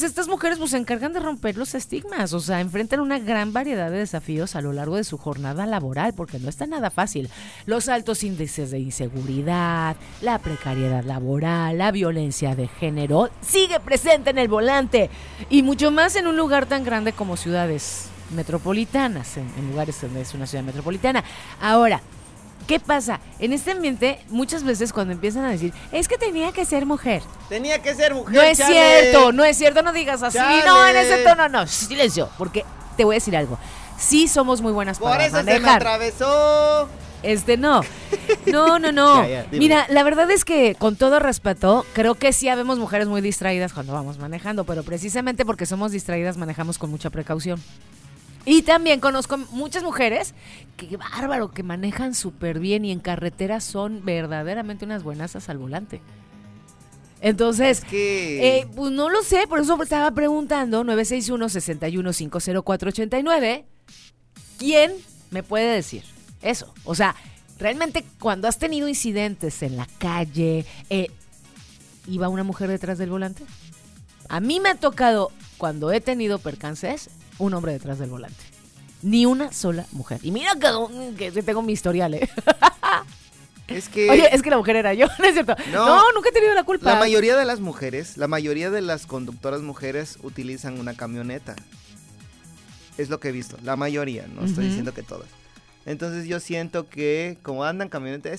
estas mujeres pues se encargan de romper los estigmas, o sea, enfrentan una gran variedad de desafíos a lo largo de su jornada laboral, porque no está nada fácil. Los altos índices de inseguridad, la precariedad laboral, la violencia de género, sigue presente en el volante, y mucho más en un lugar tan grande como ciudades metropolitanas, en lugares donde es una ciudad metropolitana. Ahora, ¿qué pasa? En este ambiente, muchas veces cuando empiezan a decir, es que tenía que ser mujer. Tenía que ser mujer, No es chale. cierto, no es cierto, no digas así, Chale. no, en ese tono, no, silencio, porque te voy a decir algo. Sí somos muy buenas Por para eso se me manejar. atravesó. No. Ya, dime. Mira, la verdad es que con todo respeto, creo que sí habemos mujeres muy distraídas cuando vamos manejando, pero precisamente porque somos distraídas manejamos con mucha precaución. Y también conozco muchas mujeres que bárbaro, que manejan súper bien y en carretera son verdaderamente unas buenasas al volante. Entonces, pues no lo sé, por eso estaba preguntando, 961-61-50489, ¿quién me puede decir eso? O sea, realmente cuando has tenido incidentes en la calle, ¿iba una mujer detrás del volante? A mí me ha tocado, cuando he tenido percances, un hombre detrás del volante. Ni una sola mujer. Y mira que tengo mi historial, ¿eh? Es que... Oye, es que la mujer era yo, ¿no es cierto? No, nunca he tenido la culpa. La mayoría de las mujeres, la mayoría de las conductoras mujeres utilizan una camioneta. Es lo que he visto, la mayoría, no estoy diciendo que todas. Entonces yo siento que como andan camioneta,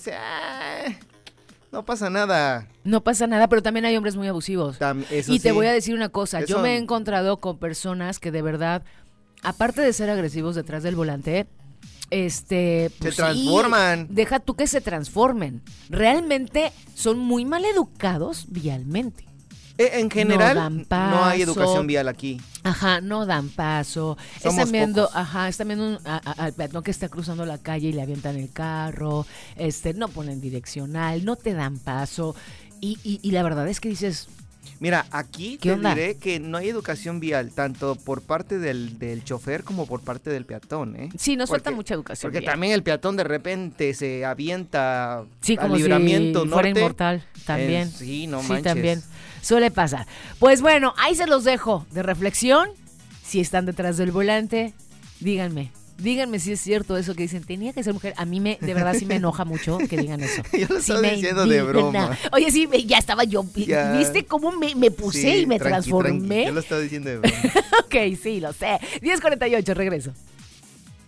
no pasa nada. No pasa nada, pero también hay hombres muy abusivos. Eso y sí. te voy a decir una cosa, Eso... yo me he encontrado con personas que de verdad, aparte de ser agresivos detrás del volante, pues se transforman. Sí, deja tú que se transformen. Realmente son muy mal educados vialmente. En general, no dan paso. No hay educación vial aquí. Ajá, no dan paso. Somos Están viendo, pocos. están viendo al peatón que está cruzando la calle y le avientan el carro, no ponen direccional, no te dan paso. Y la verdad es que dices, mira, aquí ¿qué te onda? diré que no hay educación vial, tanto por parte del chofer como por parte del peatón, ¿eh? Sí, nos falta mucha educación Porque vial. también el peatón de repente se avienta como al libramiento si fuera norte. inmortal, también. Sí, no sí, manches. también. Suele pasar. Pues bueno, ahí se los dejo de reflexión. Si están detrás del volante, díganme si es cierto eso que dicen, tenía que ser mujer. A mí de verdad sí me enoja mucho que digan eso. Yo lo Sí estaba me diciendo de indigna. broma. Oye, sí, ya estaba yo. Ya. ¿Viste cómo me puse Sí, y me tranqui. transformé? Yo lo estaba diciendo de broma. Ok, sí, lo sé. 10:48, regreso.